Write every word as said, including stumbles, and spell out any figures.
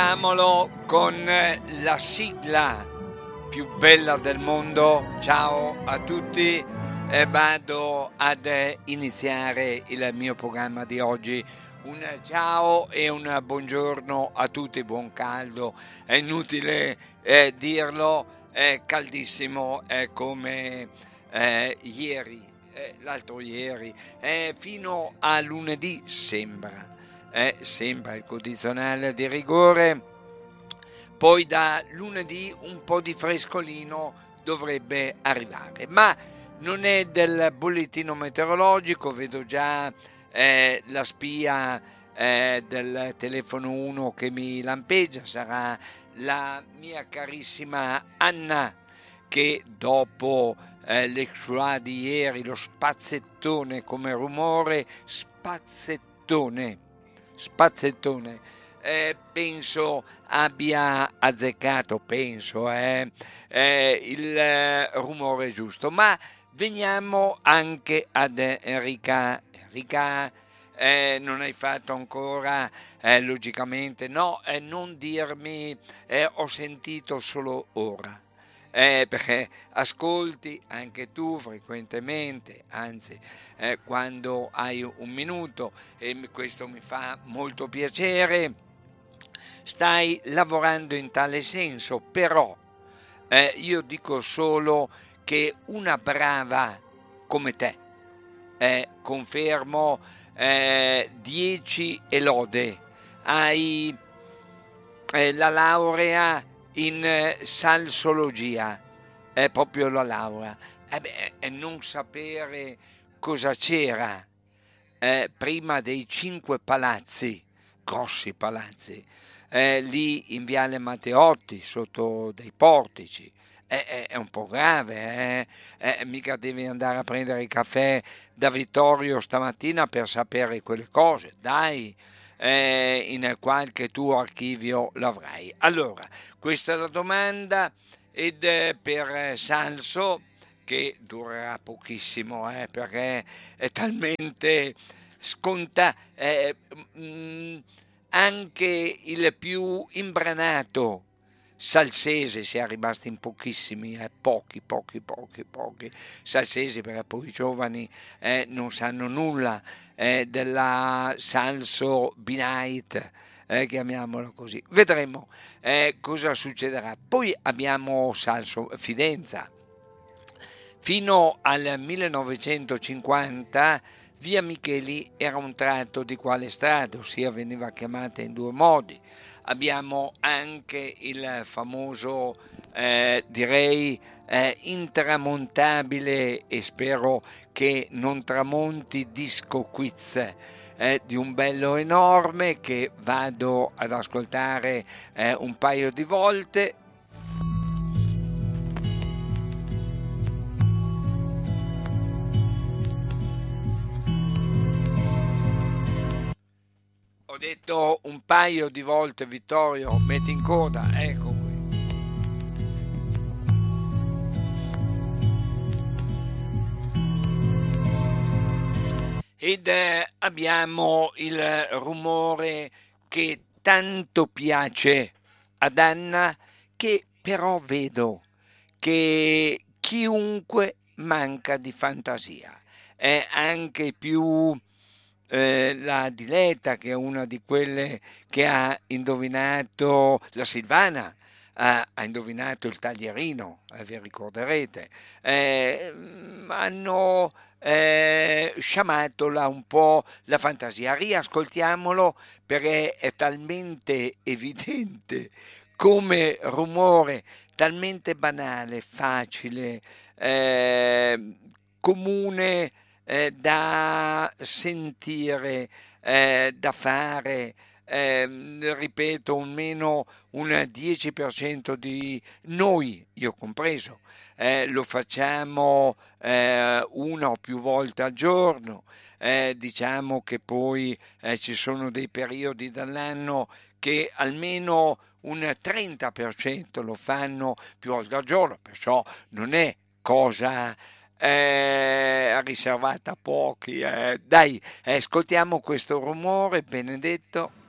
Iniziamolo con la sigla più bella del mondo. Ciao a tutti, e vado ad iniziare il mio programma di oggi. Un ciao e un buongiorno a tutti, buon caldo, è inutile eh, dirlo, è caldissimo, è come eh, ieri, eh, l'altro ieri, eh, fino a lunedì sembra. Eh, sembra il condizionale di rigore, poi da lunedì un po' di frescolino dovrebbe arrivare, ma non è del bollettino meteorologico. Vedo già eh, la spia eh, del telefono uno che mi lampeggia, sarà la mia carissima Anna, che dopo eh, l'exploit di ieri, lo spazzettone come rumore, spazzettone spazzettone, eh, penso abbia azzeccato, penso, eh, eh, il eh, rumore giusto. Ma veniamo anche ad Enrica. Enrica, eh, non hai fatto ancora, eh, logicamente no, eh, non dirmi eh, ho sentito solo ora. Eh, perché ascolti anche tu frequentemente, anzi eh, quando hai un minuto, e questo mi fa molto piacere, stai lavorando in tale senso, però eh, io dico solo che una brava come te, eh, confermo, eh, dieci e lode, hai eh, la laurea in eh, salsologia, è proprio la laurea, e beh, e non sapere cosa c'era eh, prima dei cinque palazzi, grossi palazzi, eh, lì in Viale Matteotti, sotto dei portici. È, è- è un po' grave, eh? Eh, mica devi andare a prendere il caffè da Vittorio stamattina per sapere quelle cose, dai, eh, in qualche tuo archivio l'avrai. Allora, questa è la domanda, ed eh, per eh, Salso, che durerà pochissimo, eh, perché è talmente sconta, eh, mm, anche il più imbranato salsese, si è rimasti in pochissimi, eh, pochi, pochi, pochi, pochi salsesi, perché poi i giovani eh, non sanno nulla eh, della salso B-Night, eh, chiamiamola così. Vedremo eh, cosa succederà. Poi abbiamo Salso Fidenza. Fino al millenovecentocinquanta via Micheli era un tratto di quale strada, ossia veniva chiamata in due modi. Abbiamo anche il famoso, eh, direi, eh, intramontabile, e spero che non tramonti, disco quiz eh, di un bello enorme, che vado ad ascoltare eh, un paio di volte. Ho detto un paio di volte, Vittorio, metti in coda, ecco qui. Ed eh, abbiamo il rumore che tanto piace ad Anna, che però vedo che chiunque manca di fantasia. È anche più eh, la Diletta, che è una di quelle che ha indovinato, la Silvana ha, ha indovinato il taglierino, eh, vi ricorderete. Eh, hanno eh, sciamatola un po' la fantasia. Riascoltiamolo, perché è talmente evidente come rumore, talmente banale, facile, eh, comune, eh, da sentire, eh, da fare. ehm, ripeto, almeno un dieci per cento di noi, io compreso, eh, lo facciamo eh, una o più volte al giorno. Eh, diciamo che poi eh, ci sono dei periodi dell'anno che almeno un trenta per cento lo fanno più volte al giorno, perciò non è cosa eh, riservata a pochi. eh. Dai, eh, ascoltiamo questo rumore benedetto.